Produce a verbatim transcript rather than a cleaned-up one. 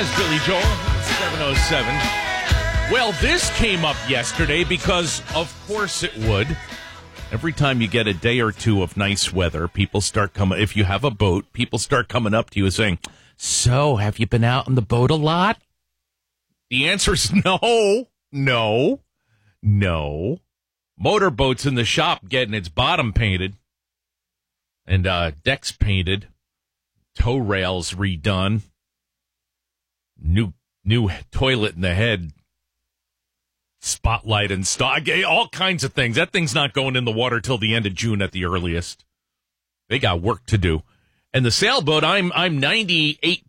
As Billy Joel, seven oh seven. Well, this came up yesterday because, of course it would. Every time you get a day or two of nice weather, people start coming, if you have a boat, people start coming up to you and saying, so, have you been out on the boat a lot? The answer is no, no, no. Motorboat's in the shop getting its bottom painted and uh, decks painted, tow rails redone, new new toilet in the head, spotlight installed, all kinds of things. That thing's not going in the water till the end of June at the earliest. They got work to do. And the sailboat, I'm I'm ninety-eight